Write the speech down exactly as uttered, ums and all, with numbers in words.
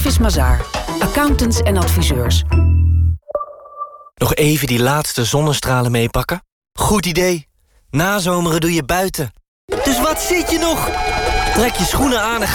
Office Mazaar. Accountants en adviseurs. Nog even die laatste zonnestralen meepakken? Goed idee. Nazomeren doe je buiten. Dus wat zit je nog? Trek je schoenen aan en